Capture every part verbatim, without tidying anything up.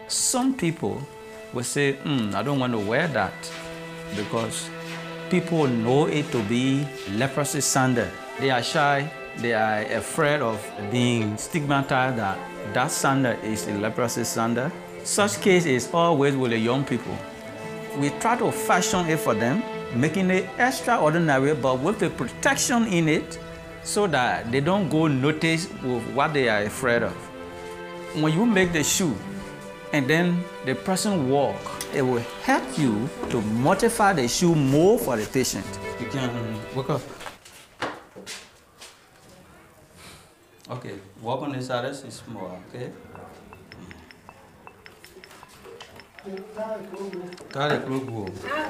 Some people will say, hmm, I don't want to wear that because people know it to be leprosy sandal. They are shy, they are afraid of being stigmatized that that sandal is a leprosy sandal. Such case is always with the young people. We try to fashion it for them, making it extraordinary, but with the protection in it so that they don't go notice with what they are afraid of. When you make the shoe and then the person walk, it will help you to modify the shoe more for the patient. You can wake up. Okay, walk on this side, it's more, okay? Got it, look.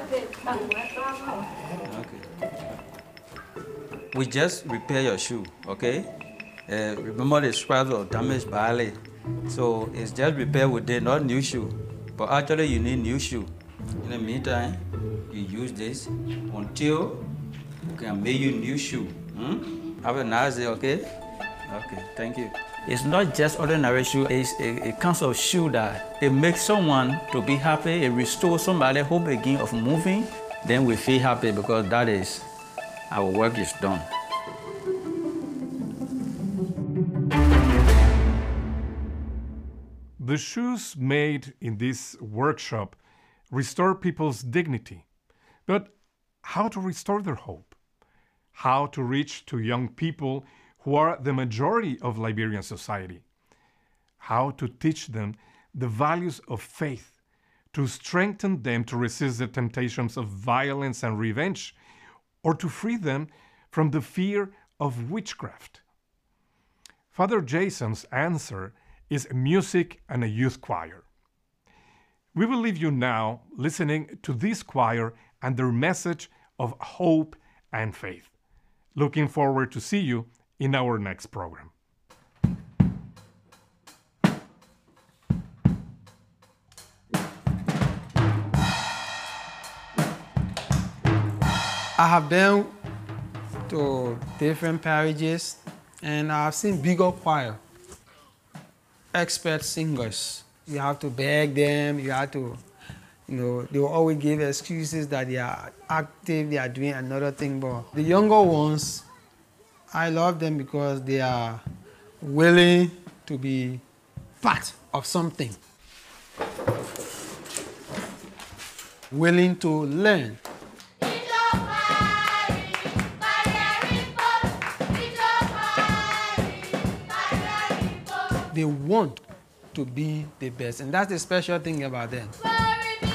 Okay. We just repair your shoe, okay? Uh, remember the scratch or damage badly. So it's just repair with it, not new shoe. But actually you need new shoe. In the meantime, you use this until we can make you new shoe. Hmm? Have a nice day, okay? Okay, thank you. It's not just ordinary shoe, it's a, a kind of shoe that it makes someone to be happy, it restores somebody hope again of moving, then we feel happy because that is, our work is done. The shoes made in this workshop restore people's dignity. But how to restore their hope? How to reach to young people who are the majority of Liberian society? How to teach them the values of faith, to strengthen them to resist the temptations of violence and revenge, or to free them from the fear of witchcraft? Father Jason's answer is music and a youth choir. We will leave you now listening to this choir and their message of hope and faith. Looking forward to see you in our next program. I have been to different parishes and I've seen bigger choir, expert singers. You have to beg them, you have to, you know, they will always give excuses that they are active, they are doing another thing, but the younger ones, I love them because they are willing to be part of something, willing to learn. They want to be the best, and that's the special thing about them.